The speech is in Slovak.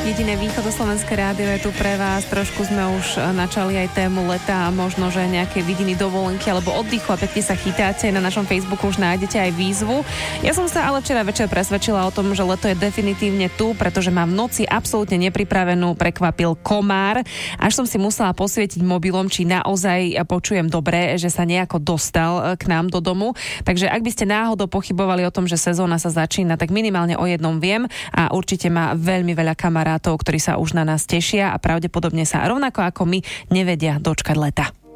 Jediné východoslovenské rádio je tu pre vás. Trošku sme už načali aj tému leta a možno, že nejaké vidiny dovolenky alebo oddychu a pekne sa chytáte. Na našom Facebooku už nájdete aj výzvu. Ja som sa ale včera večer presvedčila o tom, že leto je definitívne tu, pretože ma v noci absolútne nepripravenú prekvapil komár. Až som si musela posvietiť mobilom, či naozaj počujem dobre, že sa nejako dostal k nám do domu. Takže ak by ste náhodou pochybovali o tom, že sezóna sa začína, tak minimálne o jednom viem a určite má veľmi veľa kamarátov, ktorí sa už na nás tešia a pravdepodobne sa rovnako ako my nevedia dočkať leta.